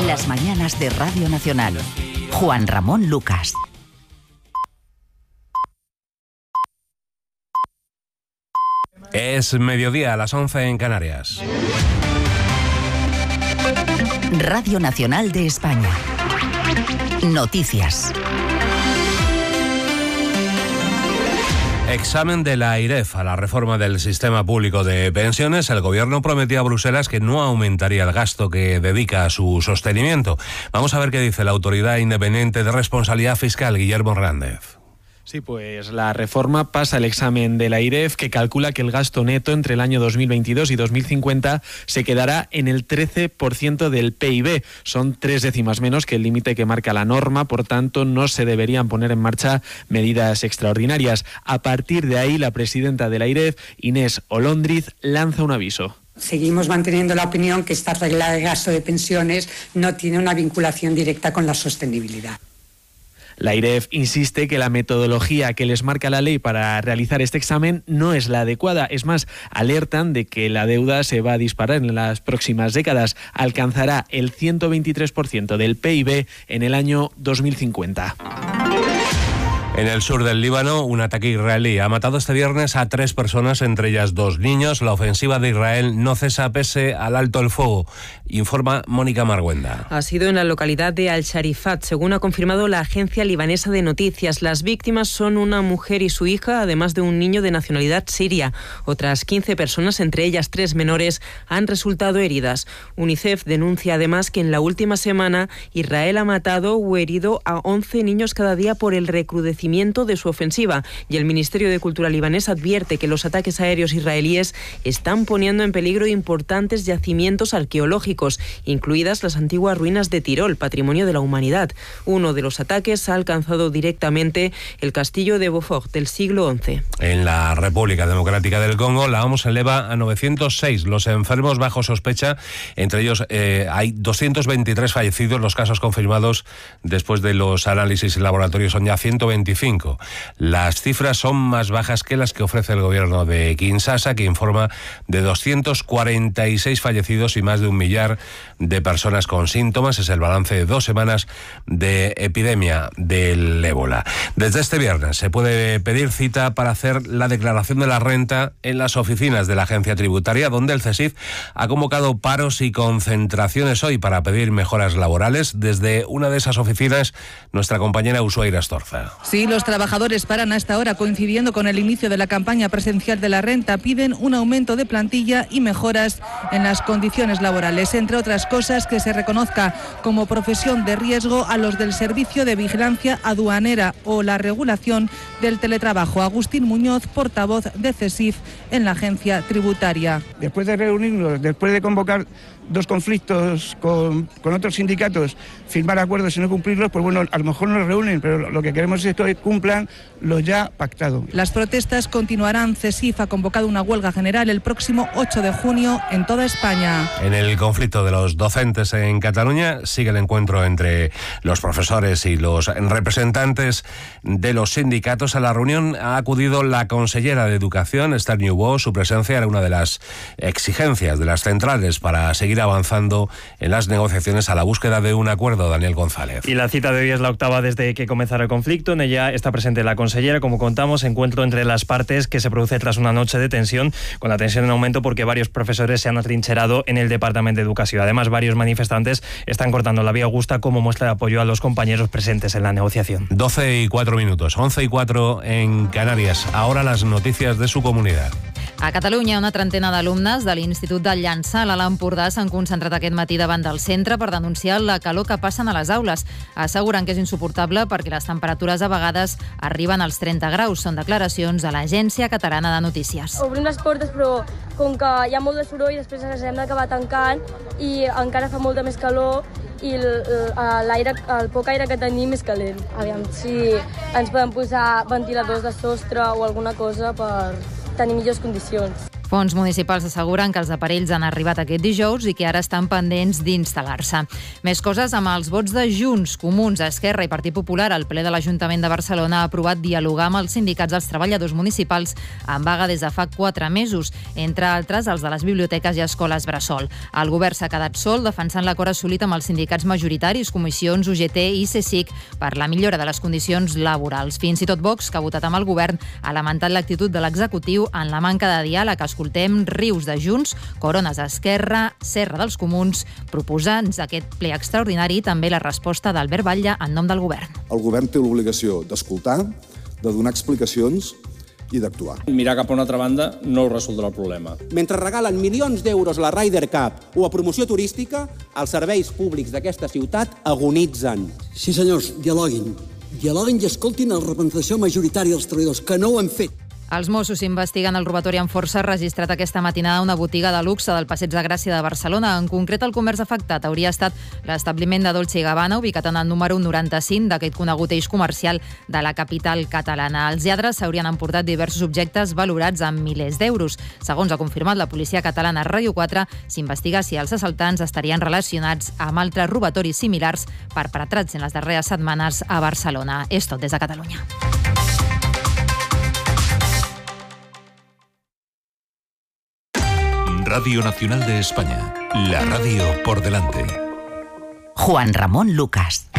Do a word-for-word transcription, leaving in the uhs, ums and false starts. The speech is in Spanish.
Las mañanas de Radio Nacional. Juan Ramón Lucas. Es mediodía, a las once en Canarias. Radio Nacional de España. Noticias. Examen de la AIREF a la reforma del sistema público de pensiones. El gobierno prometió a Bruselas que no aumentaría el gasto que dedica a su sostenimiento. Vamos a ver qué dice la Autoridad Independiente de Responsabilidad Fiscal, Guillermo Hernández. Sí, pues la reforma pasa el examen de la AIREF, que calcula que el gasto neto entre el año dos mil veintidós y dos mil cincuenta se quedará en el trece por ciento del P I B. Son tres décimas menos que el límite que marca la norma, por tanto no se deberían poner en marcha medidas extraordinarias. A partir de ahí, la presidenta de la AIREF, Inés Olóndriz, lanza un aviso. Seguimos manteniendo la opinión que esta regla de gasto de pensiones no tiene una vinculación directa con la sostenibilidad. La AIREF insiste que la metodología que les marca la ley para realizar este examen no es la adecuada. Es más, alertan de que la deuda se va a disparar en las próximas décadas. Alcanzará el ciento veintitrés por ciento del P I B en el año dos mil cincuenta. En el sur del Líbano, un ataque israelí ha matado este viernes a tres personas, entre ellas dos niños. La ofensiva de Israel no cesa pese al alto el fuego, informa Mónica Marguenda. Ha sido en la localidad de Al-Sharifat, según ha confirmado la agencia libanesa de noticias. Las víctimas son una mujer y su hija, además de un niño de nacionalidad siria. Otras quince personas, entre ellas tres menores, han resultado heridas. UNICEF denuncia además que en la última semana Israel ha matado o herido a once niños cada día por el recrudecimiento de su ofensiva, y el Ministerio de Cultura libanés advierte que los ataques aéreos israelíes están poniendo en peligro importantes yacimientos arqueológicos, incluidas las antiguas ruinas de Tirol, patrimonio de la humanidad. Uno de los ataques ha alcanzado directamente el castillo de Beaufort del siglo once. En la República Democrática del Congo, la OMS eleva a novecientos seis los enfermos bajo sospecha. Entre ellos eh, hay doscientos veintitrés fallecidos. Los casos confirmados después de los análisis en laboratorio son ya ciento veinticinco. Las cifras son más bajas que las que ofrece el gobierno de Kinshasa, que informa de doscientos cuarenta y seis fallecidos y más de un millar de personas con síntomas. Es el balance de dos semanas de epidemia del ébola. Desde este viernes se puede pedir cita para hacer la declaración de la renta en las oficinas de la agencia tributaria, donde el CESIF ha convocado paros y concentraciones hoy para pedir mejoras laborales. Desde una de esas oficinas, nuestra compañera Ushuaira Astorza. Sí, los trabajadores paran a esta hora, coincidiendo con el inicio de la campaña presencial de la renta. Piden un aumento de plantilla y mejoras en las condiciones laborales. Entre otras cosas, que se reconozca como profesión de riesgo a los del servicio de vigilancia aduanera o la regulación del teletrabajo. Agustín Muñoz, portavoz de CESIF en la agencia tributaria. Después de reunirnos, después de convocar dos conflictos con, con otros sindicatos, firmar acuerdos y no cumplirlos, pues bueno, a lo mejor nos reúnen, pero lo que queremos es que cumplan lo ya pactado. Las protestas continuarán. CESIF ha convocado una huelga general el próximo ocho de junio en toda España. En el conflicto de los docentes en Cataluña sigue el encuentro entre los profesores y los representantes de los sindicatos. A la reunión ha acudido la consellera de Educación, Esther Niubó. Su presencia era una de las exigencias de las centrales para seguir avanzando en las negociaciones a la búsqueda de un acuerdo. Daniel González. Y la cita de hoy es la octava desde que comenzara el conflicto. En ella está presente la consellera. Como contamos, encuentro entre las partes que se produce tras una noche de tensión, con la tensión en aumento porque varios profesores se han atrincherado en el Departamento de Educación. Además, varios manifestantes están cortando la vía Augusta como muestra de apoyo a los compañeros presentes en la negociación. doce y cuatro minutos, once y cuatro en Canarias. Ahora las noticias de su comunidad. A Catalunya, una trentena d'alumnes de l'Institut del Llançà a l'Alt Empordà s'han concentrat aquest matí davant del centre per denunciar la calor que passen a les aules. Asseguren que és insuportable perquè les temperatures a vegades arriben als trenta graus. Són declaracions de l'Agència Catalana de Notícies. Obrim les portes, però com que hi ha molt de soroll, després ens hem d'acabar tancant i encara fa molta més calor i l'aire, el poc aire que tenim és calent. Aviam si ens poden posar ventiladors de sostre o alguna cosa per tenir millors condicions. Fons municipals asseguren que els aparells han arribat aquest dijous i que ara estan pendents d'instal·lar-se. Més coses amb els vots de Junts, Comuns, Esquerra i Partit Popular. El ple de l'Ajuntament de Barcelona ha aprovat dialogar amb els sindicats dels treballadors municipals en vaga des de fa quatre mesos, entre altres els de les biblioteques i escoles bressol. El govern s'ha quedat sol defensant l'acord assolit amb els sindicats majoritaris, comissions, U G T i C S I C per la millora de les condicions laborals. Fins i tot Vox, que ha votat amb el govern, ha lamentat l'actitud de l'executiu en la manca de diàleg. Escoltem Rius de Junts, Corones d'Esquerra, Serra dels Comuns, proposants d'aquest ple extraordinari i també la resposta d'Albert Batlle en nom del govern. El govern té l'obligació d'escoltar, de donar explicacions i d'actuar. Mirar cap a una altra banda no resoldrà el problema. Mentre regalen milions d'euros a la Ryder Cup o a promoció turística, els serveis públics d'aquesta ciutat agonitzen. Sí, senyors, dialoguin. Dialoguin i escoltin la representació majoritària dels treballadors, que no ho han fet. Els Mossos investiguen el robatori amb força registrat aquesta matinada a una botiga de luxe del Passeig de Gràcia de Barcelona. En concret, el comerç afectat hauria estat l'establiment de Dolce i Gabbana, ubicat en el número noranta-cinc d'aquest conegut eix comercial de la capital catalana. Els lladres s'haurien emportat diversos objectes valorats en milers d'euros. Segons ha confirmat la policia catalana a Ràdio quatre, s'investiga si els assaltants estarien relacionats amb altres robatoris similars perpetrats en les darreres setmanes a Barcelona. És tot des de Catalunya. Radio Nacional de España, la radio por delante. Juan Ramón Lucas.